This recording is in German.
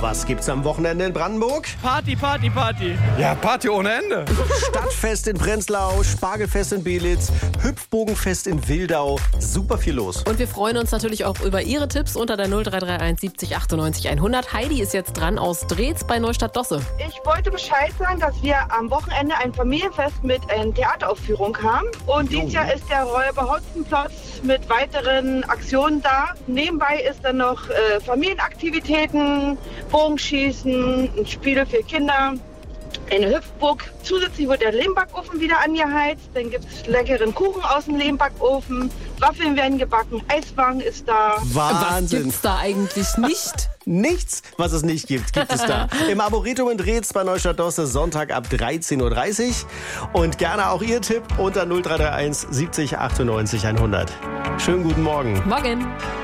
Was gibt's am Wochenende in Brandenburg? Party, Party, Party. Ja, Party ohne Ende. Stadtfest in Prenzlau, Spargelfest in Belitz, Hüpfbogenfest in Wildau. Super viel los. Und wir freuen uns natürlich auch über Ihre Tipps unter der 0331 70 98 100. Heidi ist jetzt dran aus Drehz bei Neustadt-Dosse. Ich wollte Bescheid sagen, dass wir am Wochenende ein Familienfest mit einer Theateraufführung haben. Und dieses Jahr ist der Räuber Hotzenplotz mit weiteren Aktionen da. Nebenbei ist dann noch Familienaktivitäten, Bogenschießen, ein Spiel für Kinder, eine Hüpfburg. Zusätzlich wird der Lehmbackofen wieder angeheizt. Dann gibt es leckeren Kuchen aus dem Lehmbackofen. Waffeln werden gebacken, Eiswagen ist da. Was Wahnsinn. gibt's da eigentlich nicht? Nichts, was es nicht gibt, gibt es da. Im Arboretum in Drehz bei Neustadt-Dosse, Sonntag ab 13.30 Uhr. Und gerne auch Ihr Tipp unter 0331 70 98 100. Schönen guten Morgen. Morgen.